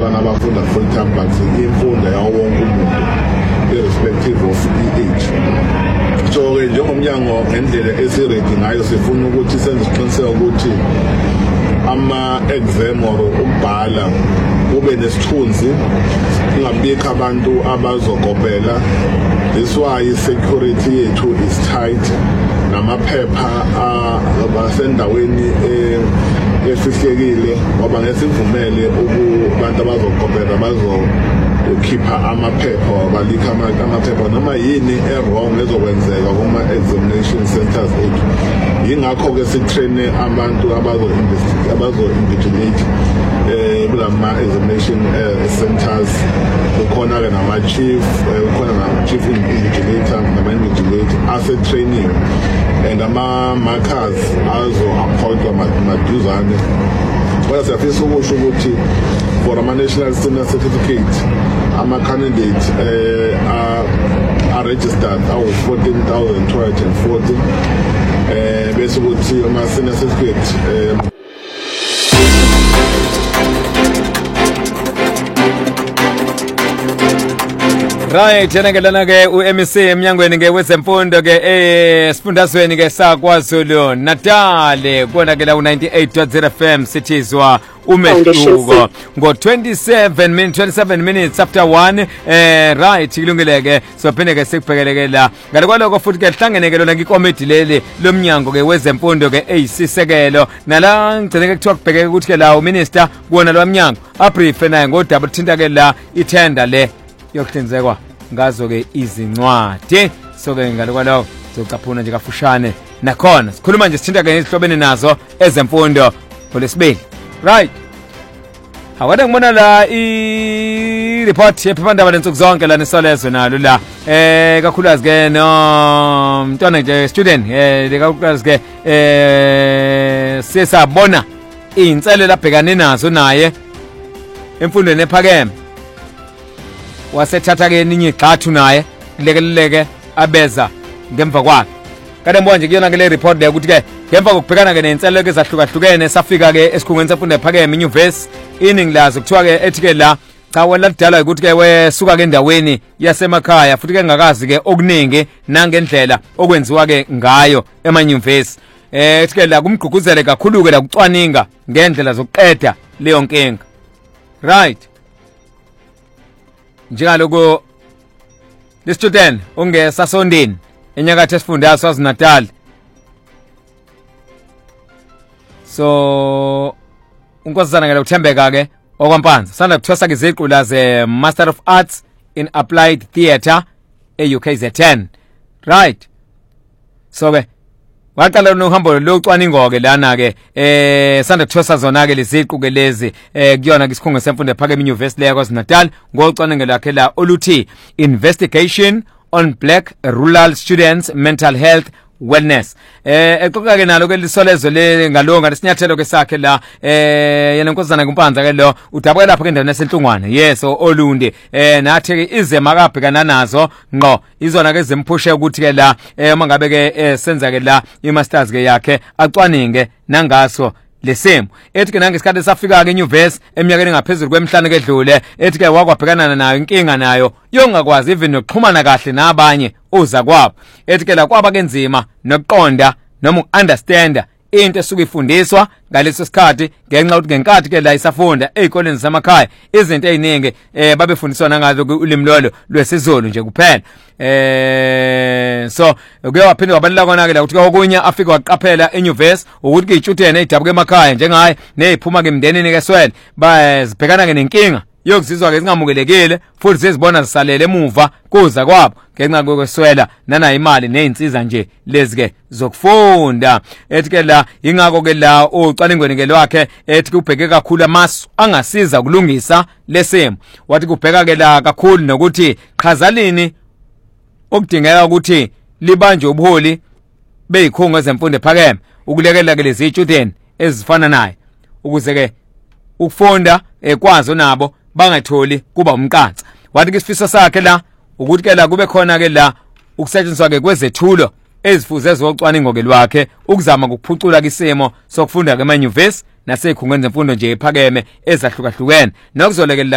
abantwana abafunda full time but imfundo yawo wonke umuntu irrespective of age. So ke njengomnyango ngendlela esiredi ngayo sifuna ukuthi senze isiqiniseko ukuthi ama-exam or ukubhala kube nesithunzi, ingabikho abantu abazokopela. This why security yethu is tight, namaphepha abasendaweni efihlekile ngoba ngesivumele abantu abazokopela bazokhipha amaphepha balika amaphepha noma yini wrong ezokwenzeka kuma examination centers ethu. Yingakho ke sitrain abantu abazo-invigilate kulama examination centers. Kukhona ke nama-chief, kukhona nama-chief invigilator nama-invigilator ase-training and ama-markers azo-appointwa maduzane. Kodwa siyafisa ukusho ukuthi for ama-national senior certificate ama-candidate are registered awu-14,240 bese ukuthi ama-senior certificate Right, ngelana ke uMC emnyangweni ke wezemfundo ke sifundazweni ke saKwaZulu Natal kona ke la u98.0 FM sithizwa umehluko ngo 27 minutes after 1. Right, kulungile ke sophinde ke sikubhekeleke la ngale kwaloko futhi ke hlangene ke lona ikomiti leli lomnyango ke wezemfundo ke eyisisekelo nala ngicela ke kuthiwa kubhekeke ukuthi ke la uminister kuona lo mnyango abriefe naye ngodaba thinta ke la ithenda le yokuhlinzekwa ngazo ke izincwadi. So ke ngalo kwalo sizocaphuna nje kafushane nakhona sikhuluma nje sithinta ke isihlobene nazo ezemfundo ngolesibili. Right, awade ngibona la I report yephephandaba lensuku zonke la nesolezwe nalo la kakhulukazi ke no mntwana nje student kakhulukazi ke sesabona inselelo abhekane nazo naye emfundweni ephakeme. Wasethatha ke ninye igxathu naye lekeleleke abeza ngemva kwakhe. Kade mbona nje kuyona ke le report le ukuthi ke ngemva kokubhekana ke nenselelo ke ezahlukahlukene safika ke esikhungweni semfundo ephakeme inyuvesi iningi lazo kuthiwa ke ethi ke la cha wena lidala ukuthi ke wesuka ke endaweni yasemakhaya futhi ke ngakazi ke okuningi nangendlela okwenziwa ke ngayo emanyuvesi. Ethi ke la kumgqugquzele kakhulu ke la kucwaninga ngendlela zokuqeda leyo nkinga. Right, njengaloko le student ungesasondini enyakatho esifundazwe saKwaZulu-Natal. So unkosazana ngeke uthembeka ke okwampanza sanda kuthwasa ke iziqu la ze Master of Arts in Applied Theatre eUKZN. Right, so ke waqala nohambo lokucwaningo ke lana ke sanda kuthwasa zona ke leziqu ke lezi kuyona ke isikhungo semfundo ephakeme iUniversity yaKwaZulu-Natal ngocwaningo lakhe la oluthi Investigation on Black Rural Students Mental Health Wellness. Exoxa ke nalo ke lisolezo le ngalonga lesinyathelo ke sakhe la yena nkosazana kumpanza ke lo udabukela lapha ke endaweni yaseNhlungwane. Yes, Olundi nathi ke ize makabhekana nazo ngqo izona ke zemphushe ukuthi ke la mangabe ke senza ke la iMasters ke yakhe acwaninge nangaso lesimo. Ethi ke nangesikhathi safika ke enyuvesi eminyakeni ngaphezulu kwemhlanu kedlule ethi ke wakwabhekana nayo inkinga nayo yongakwazi even nokuxhumana kahle nabanye uza kwabo. Ethi ke la kwaba kenzima nokuqonda noma ukunderstanda into esuke ifundiswa ngaleso sikhathi ngenxa ukuthi ngenkathi ke la isafunda ezikoleni zamakhaya izinto eziningi babefundiswa nangazo ulimi lolo lwesiZulu nje kuphela. So kuye waphinde wabalula kona ke la ukuthi okunye afika waqaphela enyuvesi ukuthi ke ijutene ezidabuka emakhaya njengaye neziphuma ke emndenini ke swele bazibhekana ke nenkinga yokuzizwa ke zingamukelekile futhi sezibona zisalele emuva kuza kwabo ngenxa kokweswela nana imali nezinsiza nje lezi ke zokufunda. Ethi ke la ingako ke la ucwaningweni ke lwakhe ethi kubheke kakhulu amasu angasiza kulungisa lesimo. Wathi kubheka ke la kakhulu nokuthi qhazalini okudingeka ukuthi libanje ubuholi beyikhungo zemfundo ephakeme ukulekela ke lezi student ezifana naye ukuze ke ukufunda ekwazi nabo bangatholi kuba umqansa. Wathi ke isifiso sakhe la ukuthi ke la kube khona ke la ukusetshenziswa ke kwezethulo ezifuze zocwaningo ke lwakhe ukuzama ukuphucula isimo sokufunda ke emanyuvesi nasezikhungweni zemfundo nje ephakeme ezahlukahlukene nokuzolekelela